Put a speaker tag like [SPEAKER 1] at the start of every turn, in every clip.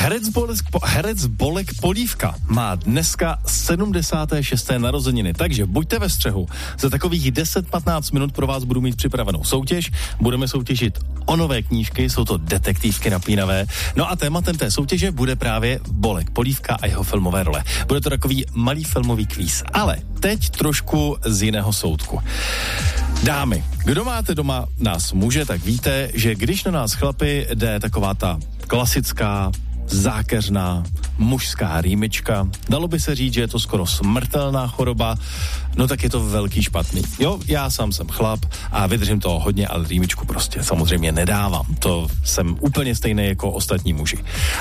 [SPEAKER 1] Herec Bolek Polívka má dneska 76. narozeniny, takže buďte ve střehu. Za takových 10-15 minut pro vás budu mít připravenou soutěž. Budeme soutěžit o nové knížky, jsou to detektivky napínavé. No a tématem té soutěže bude právě Bolek Polívka a jeho filmové role. Bude to takový malý filmový kvíz, ale teď trošku z jiného soudku. Dámy, kdo máte doma nás muže, tak víte, že když na nás chlapi jde taková ta klasická, zákeřná, mužská rýmička, dalo by se říct, že je to skoro smrtelná choroba, no tak je to velký špatný. Jo, já sám jsem chlap a vydržím toho hodně, ale rýmičku prostě samozřejmě nedávám. To jsem úplně stejný jako ostatní muži.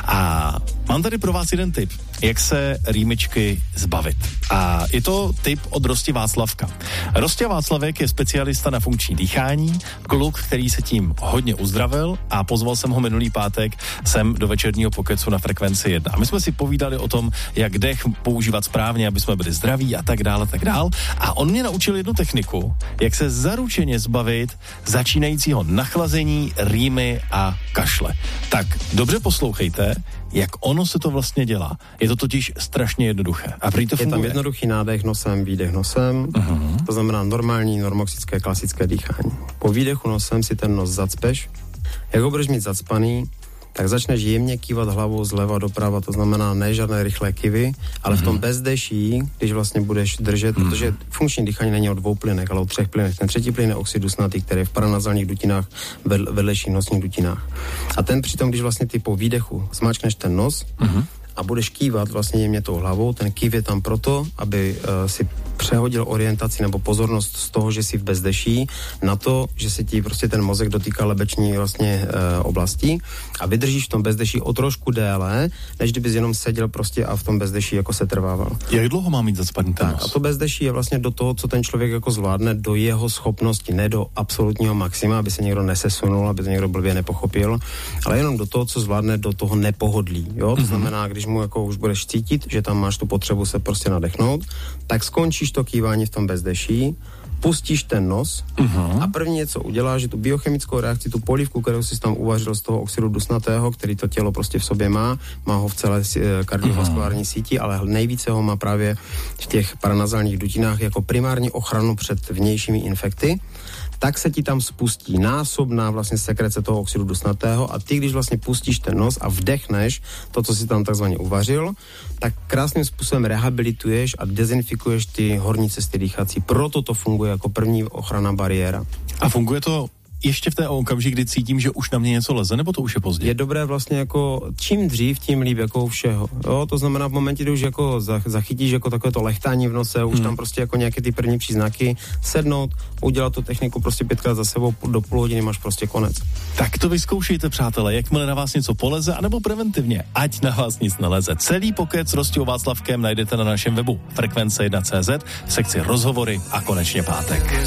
[SPEAKER 1] A mám tady pro vás jeden tip, jak se rýmičky zbavit. A je to tip od Rosti Václavka. Rostě Václavek je specialista na funkční dýchání, kluk, který se tím hodně uzdravil a pozval jsem ho minulý pátek sem do večerního pokecu na Frekvenci 1. A my jsme si povídali o tom, jak dech používat správně, aby jsme byli zdraví a tak dále, tak dál. A on mě naučil jednu techniku, jak se zaručeně zbavit začínajícího nachlazení, rýmy a kašle. Tak dobře poslouchejte, jak ono se to vlastně dělá. Je to totiž strašně jednoduché. A prý to funguje.
[SPEAKER 2] Je tam jednoduchý nádech nosem, výdech nosem. To znamená normální, normoxické, klasické dýchání. Po výdechu nosem si ten nos zacpeš. Jak ho budeš mít zacpaný, tak začneš jemně kývat hlavou zleva doprava, to znamená ne žádné rychlé kyvy, ale v tom bezdeší, když vlastně budeš držet, protože funkční dýchání není o 2 plynech, ale o 3 plynech. Ten třetí plyn je oxid dusnatý, který je v paranazálních dutinách, vedlejších nosních dutinách. A ten přitom, když vlastně ty po výdechu smáčkneš ten nos a budeš kývat vlastně jemně tou hlavou, ten kýv je tam proto, aby si přehodil orientaci nebo pozornost z toho, že jsi v bezdeší, na to, že se ti prostě ten mozek dotýká lebeční vlastně oblasti a vydržíš v tom bezdeší o trošku déle, než kdybys jenom seděl prostě a v tom bezdeší jako se trvával.
[SPEAKER 1] Jak dlouho má mít zacpaný ten nos?
[SPEAKER 2] A to bezdeší je vlastně do toho, co ten člověk jako zvládne, do jeho schopnosti, ne do absolutního maxima, aby se někdo nesesunul, aby to někdo blbě nepochopil, ale jenom do toho, co zvládne, do toho nepohodlí. Jo? To znamená, když mu jako už budeš cítit, že tam máš tu potřebu se prostě nadechnout, tak skončíš to kývání v tom bezdeší, pustíš ten nos a první co uděláš, že tu biochemickou reakci, tu polívku, kterou jsi tam uvařil z toho oxidu dusnatého, který to tělo prostě v sobě má ho v celé kardiovaskulární síti, ale nejvíce ho má právě v těch paranazálních dutinách jako primární ochranu před vnějšími infekty, tak se ti tam spustí násobná vlastně sekrece toho oxidu dusnatého a ty, když vlastně pustíš ten nos a vdechneš to, co si tam takzvaně uvařil, tak krásným způsobem rehabilituješ a dezinfikuješ ty horní cesty dýchací. Proto to funguje jako první ochranná bariéra.
[SPEAKER 1] A funguje to ještě v té okamžik, kdy cítím, že už na mě něco leze, nebo to už je pozdě?
[SPEAKER 2] Je dobré vlastně jako čím dřív, tím líp jako u všeho. Jo, to znamená v momentě, kdy už jako zachytíš jako takové to lechtání v nose, už tam prostě jako nějaké ty první příznaky, sednout, udělat tu techniku prostě 5krát za sebou, do půl hodiny máš prostě konec.
[SPEAKER 1] Tak to vyzkoušejte, přátelé, jakmile na vás něco poleze, anebo preventivně, ať na vás nic neleze. Celý pokec s Rostou Václavkem najdete na našem webu frekvence1.cz v sekci rozhovory a konečně pátek.